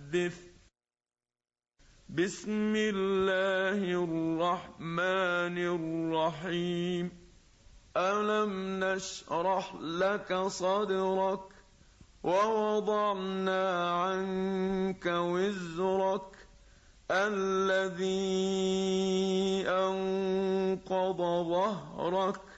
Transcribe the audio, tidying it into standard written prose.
فحدث. بسم الله الرحمن الرحيم. ألم نشرح لك صدرك ووضعنا عنك وزرك الذي أنقض ظهرك